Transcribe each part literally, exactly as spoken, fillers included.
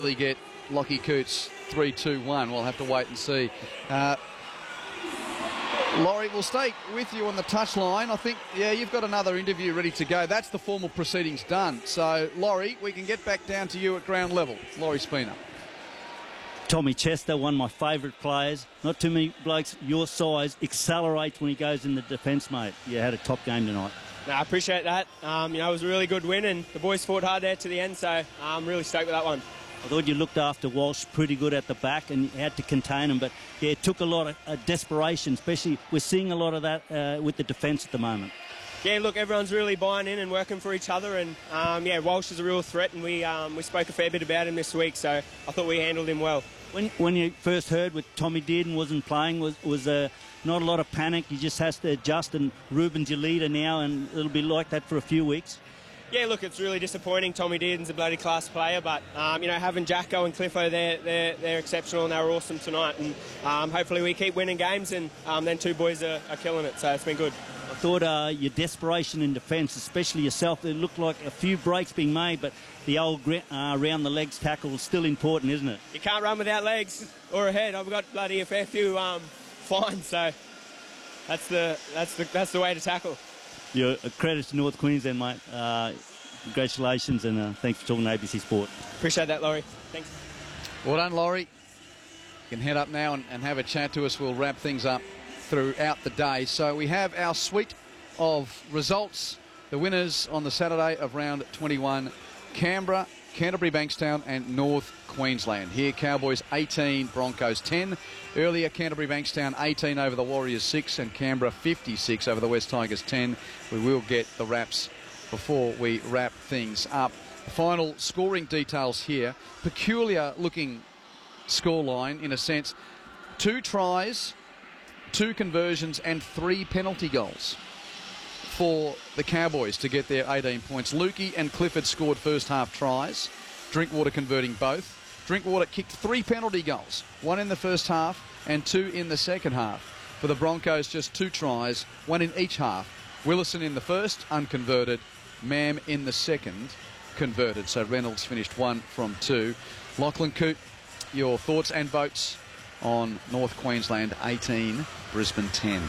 easily get Lockie Coots three two one. We'll have to wait and see. Uh, Laurie, we'll stay with you on the touchline. I think, yeah, you've got another interview ready to go. That's the formal proceedings done. So, Laurie, we can get back down to you at ground level. Laurie Spina. Tommy Chester, one of my favourite players. Not too many blokes your size accelerates when he goes in the defence, mate. You had a top game tonight. No, I appreciate that. Um, you know, it was a really good win, and the boys fought hard there to the end, so I'm really stoked with that one. I thought you looked after Walsh pretty good at the back and you had to contain him, but yeah, it took a lot of uh, desperation, especially we're seeing a lot of that uh, with the defence at the moment. Yeah, look, everyone's really buying in and working for each other, and um, yeah, Walsh is a real threat, and we um, we spoke a fair bit about him this week, so I thought we handled him well. When when you first heard with Tommy Dearden wasn't playing, was was uh, not a lot of panic. He just has to adjust, and Ruben's your leader now, and it'll be like that for a few weeks. Yeah, look, it's really disappointing. Tommy Dearden's a bloody class player, but um, you know, having Jacko and Cliffo, they're they're they're exceptional, and they were awesome tonight. And um, hopefully we keep winning games, and um, then two boys are, are killing it. So it's been good. I thought uh, your desperation in defence, especially yourself, it looked like a few breaks being made, but the old uh, round the legs tackle is still important, isn't it? You can't run without legs or a head. I've got bloody a fair few um, fines, so that's the that's the that's the way to tackle. Your credit to North Queensland, mate. Uh, congratulations, and uh, thanks for talking to A B C Sport. Appreciate that, Laurie. Thanks. Well done, Laurie. You can head up now and, and have a chat to us. We'll wrap things up throughout the day. So we have our suite of results. The winners on the Saturday of round twenty-one, Canberra, Canterbury Bankstown and North Queensland. Here, Cowboys eighteen, Broncos ten. Earlier, Canterbury Bankstown eighteen over the Warriors six and Canberra fifty-six over the West Tigers ten. We will get the wraps before we wrap things up. The final scoring details here. Peculiar looking scoreline in a sense. Two tries, two conversions and three penalty goals for the Cowboys to get their eighteen points. Lukey and Clifford scored first half tries. Drinkwater converting both. Drinkwater kicked three penalty goals, one in the first half and two in the second half. For the Broncos, just two tries, one in each half. Willison in the first, unconverted. Mam in the second, converted. So Reynolds finished one from two. Lachlan Coote, your thoughts and votes on North Queensland eighteen, Brisbane ten.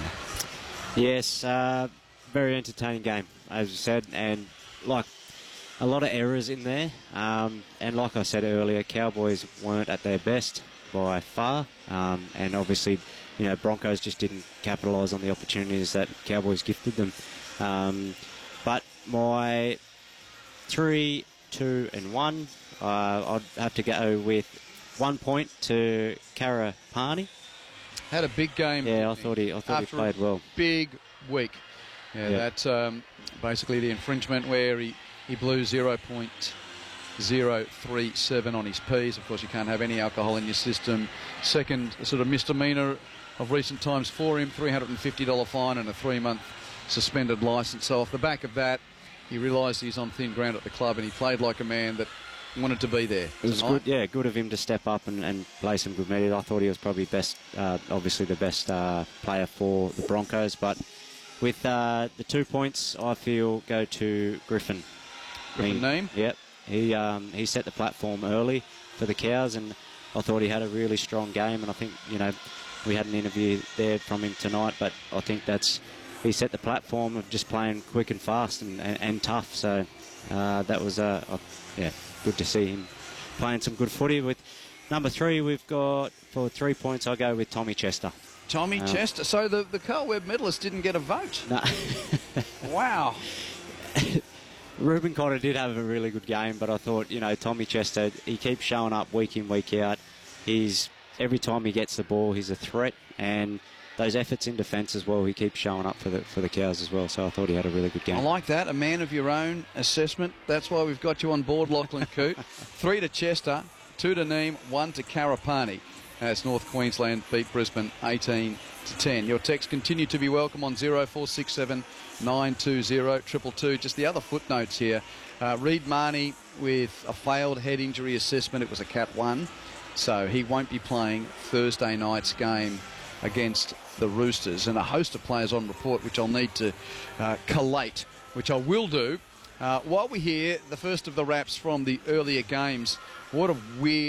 Yes, uh, very entertaining game, as you said, and like a lot of errors in there. Um, and like I said earlier, Cowboys weren't at their best by far, um, and obviously, you know, Broncos just didn't capitalise on the opportunities that Cowboys gifted them. Um, but my three, two, and one, uh, I'd have to go with one point to Kara Pani. Had a big game. Yeah, I thought he, I thought he played well. Big week. Yeah, yep. That's um, basically the infringement where he, he blew zero point zero three seven on his P's. Of course, you can't have any alcohol in your system. Second sort of misdemeanour of recent times for him, three hundred fifty dollars fine and a three-month suspended licence. So off the back of that, he realised he's on thin ground at the club and he played like a man that wanted to be there. It was good, yeah, good of him to step up and, and play some good media. I thought he was probably best, uh, obviously the best uh, player for the Broncos, but with uh, the two points, I feel go to Griffin. Griffin name? Yep. He um, he set the platform early for the Cows, and I thought he had a really strong game. And I think, you know, we had an interview there from him tonight, but I think that's he set the platform of just playing quick and fast and, and, and tough. So uh, that was uh, uh, yeah, good to see him playing some good footy. With number three, we've got for three points. I go with Tommy Chester. Tommy um, Chester. So the, the Carl Webb medalist didn't get a vote. No. Wow. Ruben Cotter did have a really good game, but I thought, you know, Tommy Chester, he keeps showing up week in, week out. He's every time he gets the ball, he's a threat, and those efforts in defence as well, he keeps showing up for the for the Cows as well. So I thought he had a really good game. I like that. A man of your own assessment. That's why we've got you on board, Lachlan Coote. Three to Chester, two to Neem, one to Karapani. As North Queensland beat Brisbane eighteen to ten. Your texts continue to be welcome on zero four six seven nine two zero two two. Just the other footnotes here. Uh, Reid Marnie with a failed head injury assessment. It was a Cat one. So he won't be playing Thursday night's game against the Roosters. And a host of players on report, which I'll need to uh, collate, which I will do. Uh, while we hear the first of the wraps from the earlier games, what a weird